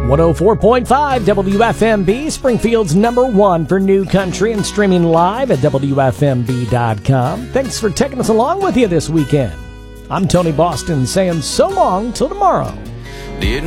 104.5 WFMB, Springfield's #1 for new country, and streaming live at WFMB.com. Thanks for taking us along with you this weekend. I'm Tony Boston saying so long till tomorrow. Didn't